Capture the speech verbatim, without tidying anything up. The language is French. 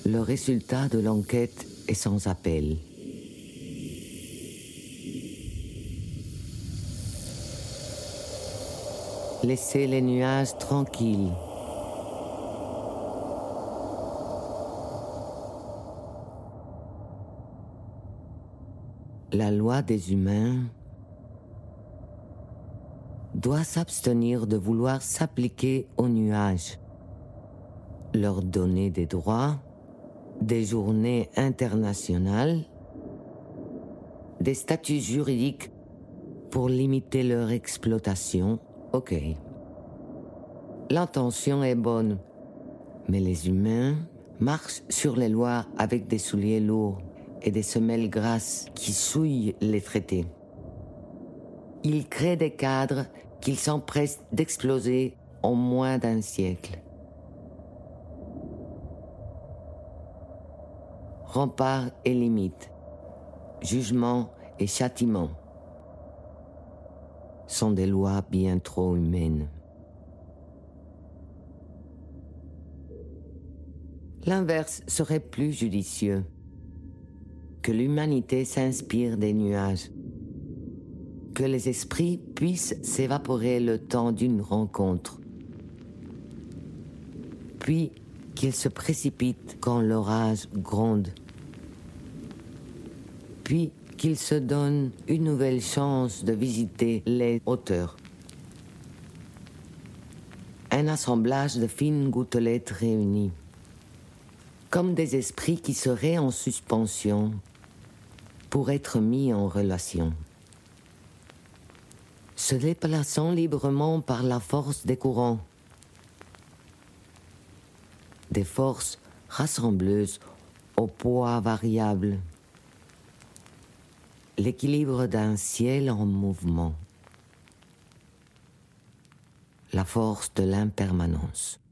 Le résultat de l'enquête est sans appel. Laissez les nuages tranquilles. La loi des humains doit s'abstenir de vouloir s'appliquer aux nuages, leur donner des droits, des journées internationales, des statuts juridiques pour limiter leur exploitation. Ok. L'intention est bonne, mais les humains marchent sur les lois avec des souliers lourds et des semelles grasses qui souillent les traités. Ils créent des cadres qu'ils s'empressent d'exploser en moins d'un siècle. Remparts et limites, jugement et châtiment sont des lois bien trop humaines. L'inverse serait plus judicieux, que l'humanité s'inspire des nuages, que les esprits puissent s'évaporer le temps d'une rencontre, puis qu'ils se précipitent quand l'orage gronde, puis qu'ils se donnent une nouvelle chance de visiter les hauteurs. Un assemblage de fines gouttelettes réunies, comme des esprits qui seraient en suspension pour être mis en relation, se déplaçant librement par la force des courants, des forces rassembleuses au poids variable, l'équilibre d'un ciel en mouvement, la force de l'impermanence.